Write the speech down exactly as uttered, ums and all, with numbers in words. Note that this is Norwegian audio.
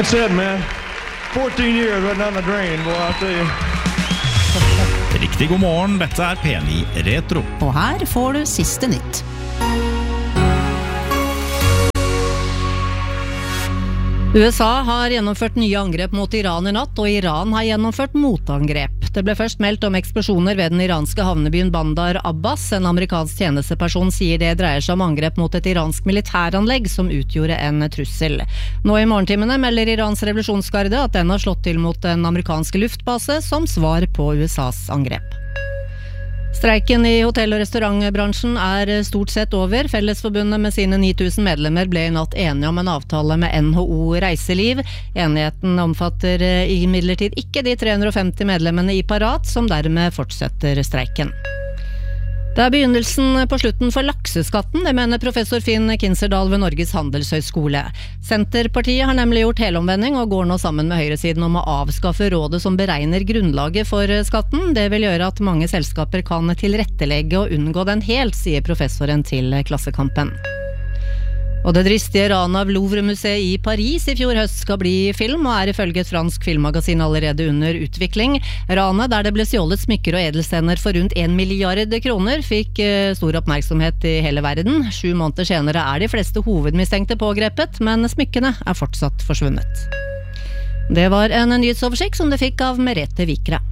That's it, man. fourteen years right down the drain, boy, I'll tell you. Riktig god morgen, dette er P ni Retro. Og her får du siste nytt. U S A har gjennomført nye angrep mot Iran i natt, og Iran har gjennomført motangrep. Det ble først meldt om eksplosjoner ved den iranske havnebyen Bandar Abbas. En amerikansk tjenesteperson sier det dreier seg om angrep mot et iransk militæranlegg som utgjorde en trussel. Nå i morgentimene melder Irans revolusjonsgarde at den har slått til mot en amerikansk luftbase som svar på U S A's angrep. Streiken i hotell- og restaurantbransjen er stort sett over. Fellesforbundet med sine ni tusen medlemmer ble i natt enige om en avtale med N H O Reiseliv. Enigheten omfatter imidlertid ikke de tre hundre og femti medlemmene i Parat, som dermed fortsetter streiken. Det er begynnelsen på slutten for lakseskatten, det mener professor Finn Kinserdal ved Norges Handelshøyskole. Senterpartiet har nemlig gjort helomvending og går nå sammen med høyresiden om å avskaffe rådet som beregner grunnlaget for skatten. Det vil gjøre at mange selskaper kan tilrettelegge og unngå den helt, sier professoren til Klassekampen. Og det dristige ranet av Louvre-museet i Paris i fjor høst skal bli film, og er ifølge et fransk filmmagasin allerede under utvikling. Ranet, der det ble stjålet smykker og edelstener for rundt en milliard kroner, fikk stor oppmerksomhet i hele verden. Sju måneder senere er de fleste hovedmistenkte pågrepet, men smykkene er fortsatt forsvunnet. Det var en nyhetsoversikt som du fikk av Merete Vikre.